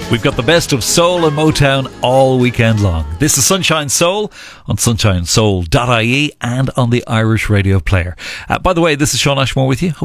We've got the best of soul and Motown all weekend long. This is Sunshine Soul on sunshinesoul.ie and on the Irish Radio Player. By the way, this is Sean Ashmore with you.